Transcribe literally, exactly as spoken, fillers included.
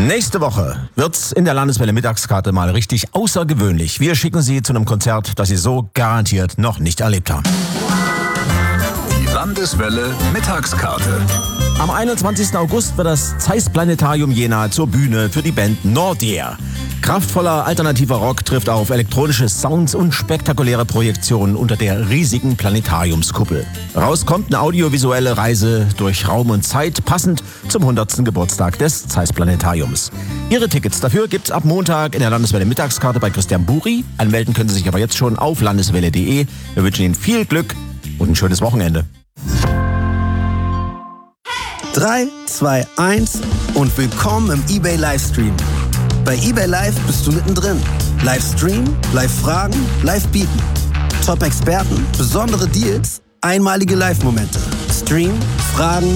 Nächste Woche wird's in der Landeswelle Mittagskarte mal richtig außergewöhnlich. Wir schicken Sie zu einem Konzert, das Sie so garantiert noch nicht erlebt haben. Die Landeswelle Mittagskarte. Am einundzwanzigsten August wird das Zeiss Planetarium Jena zur Bühne für die Band Nordia. Kraftvoller alternativer Rock trifft auf elektronische Sounds und spektakuläre Projektionen unter der riesigen Planetariumskuppel. Raus kommt eine audiovisuelle Reise durch Raum und Zeit, passend zum hundertsten Geburtstag des Zeiss Planetariums. Ihre Tickets dafür gibt's ab Montag in der Landeswelle Mittagskarte bei Christian Buri. Anmelden können Sie sich aber jetzt schon auf landeswelle punkt de. Wir wünschen Ihnen viel Glück und ein schönes Wochenende. drei, zwei, eins und willkommen im eBay Livestream. Bei eBay Live bist du mittendrin. Livestream, Live-Fragen, Live-Bieten. Top-Experten, besondere Deals, einmalige Live-Momente. Stream, Fragen,